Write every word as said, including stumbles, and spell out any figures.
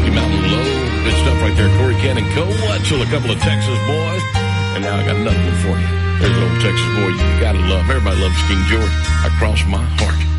Rocky Mountain Low. Good stuff right there. Corey Ken and Co. Wetzel, a couple of Texas boys. And now I got another one for you. There's an old Texas boy you gotta love. Everybody loves King George. Across My Heart.